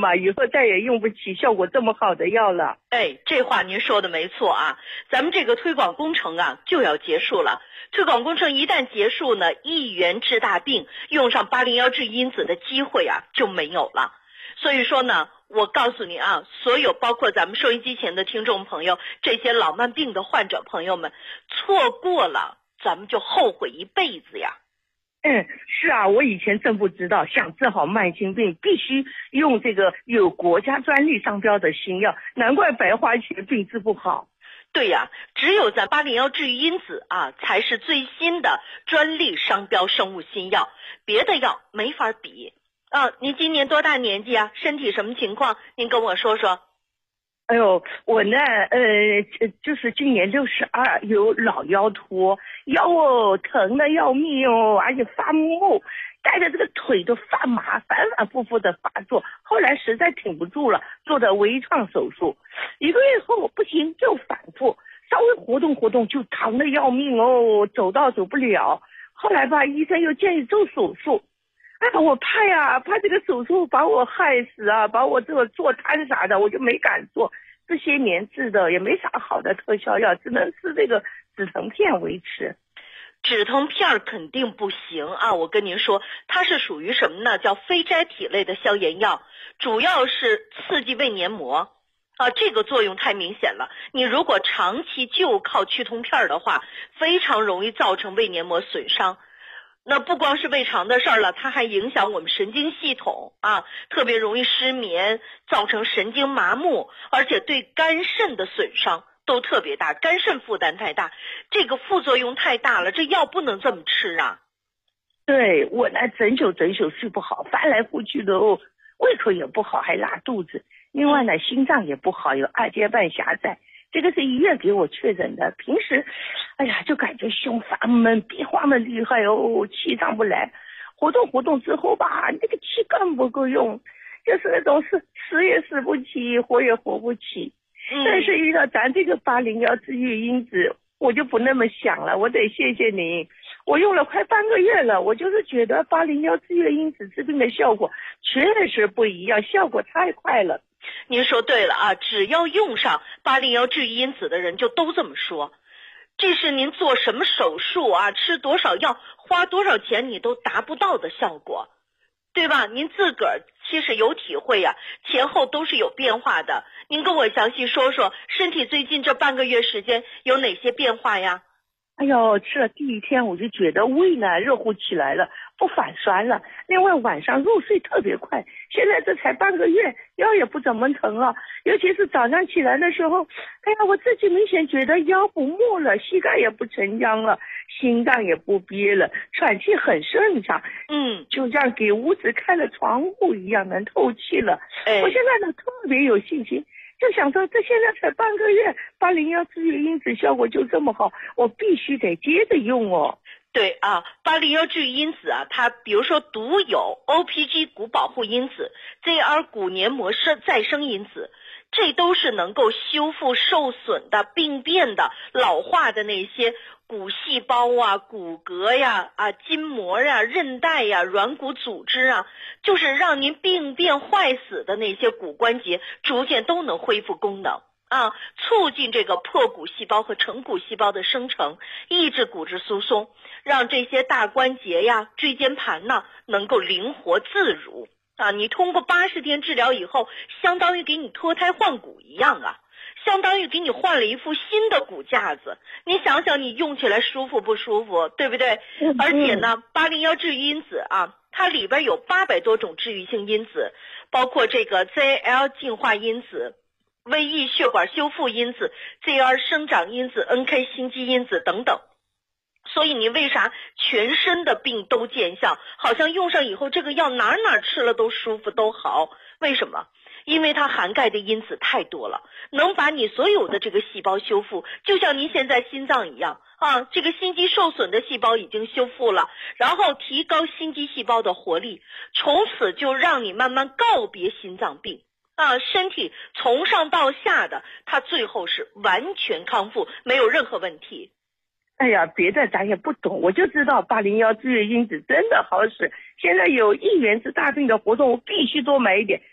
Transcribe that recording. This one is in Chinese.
嘛，以后再也用不起效果这么好的药了。 哎，这话您说的没错啊，咱们这个推广工程啊就要结束了。推广工程一旦结束呢，一元治大病，用上801治因子的机会啊就没有了。所以说呢，我告诉你啊，所有包括咱们收音机前的听众朋友，这些老慢病的患者朋友们，错过了咱们就后悔一辈子呀。 是啊，我以前真不知道，想治好慢性病必须用这个有国家专利商标的新药，难怪白花钱病治不好。 对呀，只有咱801治愈因子啊，才是最新的专利商标生物新药，别的药没法比。您今年多大年纪啊？身体什么情况？您跟我说说。 哎呦，我呢，就是今年62，有老腰托，腰疼的要命哦，而且发木，带着这个腿都发麻，反反复复的发作。后来实在挺不住了，做的微创手术，1个月后不行就反复，稍微活动活动就疼的要命哦，走不了。后来吧，医生又建议做手术。我怕这个手术把我害死啊，把我这个做瘫啥的，我就没敢做。这些年治的也没啥好的特效药，只能吃这个止疼片维持。 止疼片肯定不行啊，我跟您说，它是属于什么呢？叫非甾体类的消炎药，主要是刺激胃黏膜啊，这个作用太明显了。你如果长期就靠去痛片的话，非常容易造成胃黏膜损伤。那不光是胃肠的事儿了，它还影响我们神经系统啊，特别容易失眠，造成神经麻木，而且对肝肾的损伤都特别大，肝肾负担太大，这个副作用太大了，这药不能这么吃啊。 对，我呢整宿睡不好，翻来覆去的哦，胃口也不好，还拉肚子。另外呢，心脏也不好，有二尖瓣狭窄。这个是医院给我确诊的，平时就感觉胸发闷，变化的厉害哦，气上不来。活动之后吧，那个气更不够用，就是那种死也死不起，活也活不起。但是遇到咱这个801治愈因子，我就不那么想了。我得谢谢您，我用了快半个月了，我就是觉得801治愈因子治病的效果确实不一样，效果太快了。 您说对了啊，只要用上801治愈因子的人就都这么说。这是您做什么手术啊，吃多少药，花多少钱你都达不到的效果，对吧？您自个儿其实有体会呀，前后都是有变化的。您跟我详细说说，身体最近这半个月时间有哪些变化呀？ 吃了第1天我就觉得胃呢热乎起来了，不反酸了。另外晚上入睡特别快，现在这才半个月，腰也不怎么疼了。尤其是早上起来的时候，我自己明显觉得腰不木了，膝盖也不沉僵了，心脏也不憋了，喘气很顺畅。就像给屋子开了窗户一样，能透气了。我现在呢特别有信心。就想说这现在才半个月，801治愈因子效果就这么好，我必须得接着用哦。 对啊，801治愈因子啊，它比如说独有 OPG 骨保护因子、ZR 骨黏膜再生因子，这都是能够修复受损的、病变的、老化的那些骨细胞啊、骨骼呀、筋膜呀、韧带呀、软骨组织啊，就是让您病变坏死的那些骨关节逐渐都能恢复功能啊，促进这个破骨细胞和成骨细胞的生成，抑制骨质疏松，让这些大关节呀、椎间盘呢能够灵活自如啊。你通过80天治疗以后，相当于给你脱胎换骨一样啊，相当于给你换了一副新的骨架子。你想想你用起来舒服不舒服，对不对？而且呢801治愈因子啊，它里边有800多种治愈性因子，包括这个 ZL 净化因子、VE 血管修复因子、ZR 生长因子、NK 心肌因子等等。所以你为啥全身的病都见效，好像用上以后这个药哪吃了都舒服都好？为什么？因为它涵盖的因子太多了，能把你所有的这个细胞修复，就像您现在心脏一样啊，这个心肌受损的细胞已经修复了，然后提高心肌细胞的活力，从此就让你慢慢告别心脏病啊，身体从上到下的它最后是完全康复，没有任何问题。 别的咱也不懂，我就知道801治愈因子真的好使。现在有1元治大病的活动，我必须多买一点。